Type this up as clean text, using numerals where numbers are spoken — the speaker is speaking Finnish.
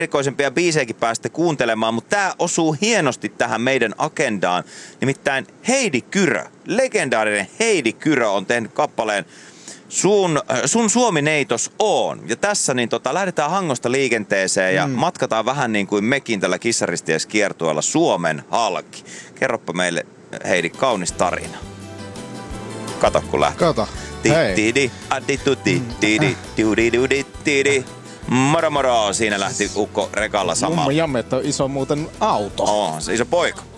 erikoisempia biisejäkin pääsette kuuntelemaan, mutta tää osuu hienosti tähän meidän agendaan. Nimittäin Heidi Kyrö, legendaarinen Heidi Kyrö on tehnyt kappaleen Sun Suomi-neitos on. Ja tässä niin lähdetään Hangosta liikenteeseen ja matkataan vähän niin kuin mekin tällä Kissaristieskiertueella Suomen halki. Kerropa meille, Heidi, kaunis tarina. Kato kun lähtee. Kato. Hei. Moro moro, siinä lähti ukko rekalla samalla. Mummo jamme, että on iso muuten auto. Se iso poika.